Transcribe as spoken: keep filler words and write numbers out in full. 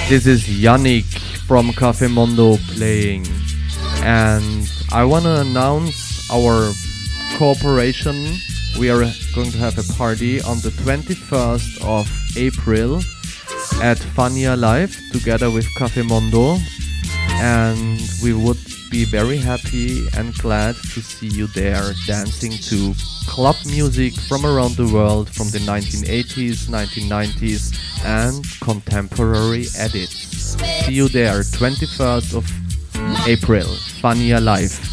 This is Yannick from Cafe Mondo playing, and I want to announce our cooperation. We are going to have a party on the twenty-first of April at Fania Live together with Cafe Mondo, and we would be very happy and glad to see you there dancing to club music from around the world, from the nineteen eighties, nineteen nineties and contemporary edits. See you there, twenty-first of April, Fania Live.